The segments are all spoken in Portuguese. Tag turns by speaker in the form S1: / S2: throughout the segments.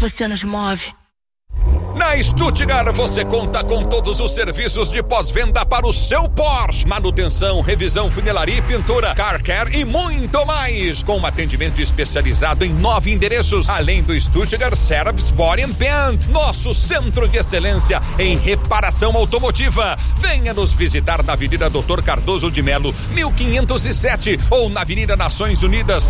S1: você nos move.
S2: Na Stuttgart você conta com todos os serviços de pós-venda para o seu Porsche. Manutenção, revisão, funilaria e pintura, car care e muito mais. Com um atendimento especializado em 9 endereços, além do Stuttgart Service Body and Paint, nosso centro de excelência em reparação automotiva. Venha nos visitar na Avenida Dr. Cardoso de Melo, 1507 ou na Avenida Nações Unidas,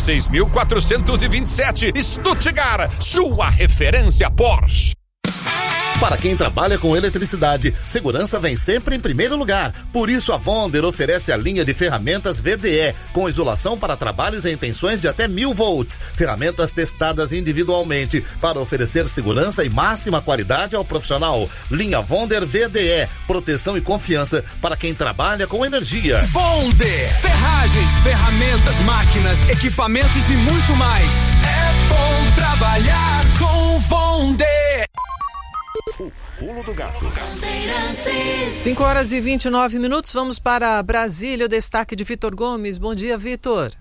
S2: 16.427. Stuttgart, sua referência Porsche.
S3: Para quem trabalha com eletricidade, segurança vem sempre em primeiro lugar. Por isso, a Wonder oferece a linha de ferramentas VDE, com isolação para trabalhos em tensões de até 1000 volts. Ferramentas testadas individualmente para oferecer segurança e máxima qualidade ao profissional. Linha Wonder VDE, proteção e confiança para quem trabalha com energia.
S4: Wonder, ferragens, ferramentas, máquinas, equipamentos e muito mais. É bom trabalhar com Wonder.
S5: O pulo do gato.
S6: 5h29, vamos para Brasília, o destaque de Vitor Gomes. Bom dia, Vitor.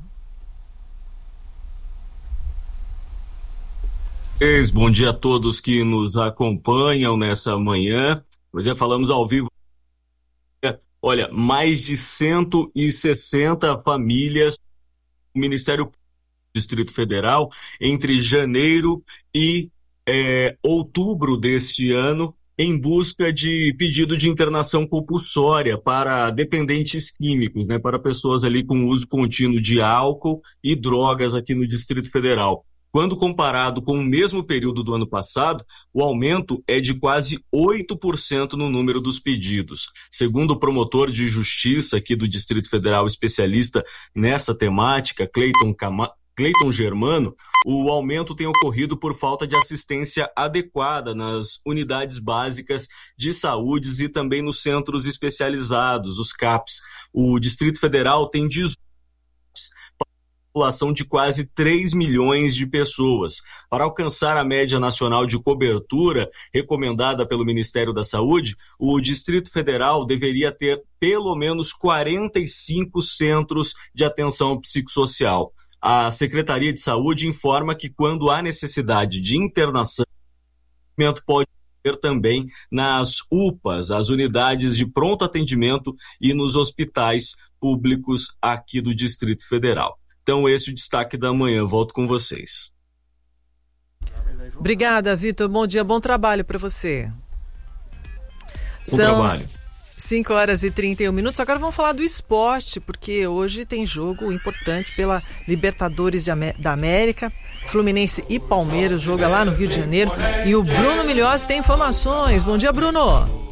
S7: Bom dia a todos que nos acompanham nessa manhã. Nós já falamos ao vivo. Olha, mais de 160 famílias do Ministério Público do Distrito Federal entre janeiro e outubro deste ano, em busca de pedido de internação compulsória para dependentes químicos, né, para pessoas ali com uso contínuo de álcool e drogas aqui no Distrito Federal. Quando comparado com o mesmo período do ano passado, o aumento é de quase 8% no número dos pedidos. Segundo o promotor de justiça aqui do Distrito Federal, especialista nessa temática, Cleiton Germano, o aumento tem ocorrido por falta de assistência adequada nas unidades básicas de saúde e também nos centros especializados, os CAPs. O Distrito Federal tem 18 CAPs para uma população de quase 3 milhões de pessoas. Para alcançar a média nacional de cobertura recomendada pelo Ministério da Saúde, o Distrito Federal deveria ter pelo menos 45 centros de atenção psicossocial. A Secretaria de Saúde informa que quando há necessidade de internação, o atendimento pode ser também nas UPAs, as unidades de pronto atendimento, e nos hospitais públicos aqui do Distrito Federal. Então, esse é o destaque da manhã. Volto com vocês.
S6: Obrigada, Vitor. Bom dia, bom trabalho para você.
S7: Bom trabalho.
S6: 5h31. Agora vamos falar do esporte, porque hoje tem jogo importante pela Libertadores da América. Fluminense e Palmeiras joga lá no Rio de Janeiro. E o Bruno Milhozzi tem informações. Bom dia, Bruno.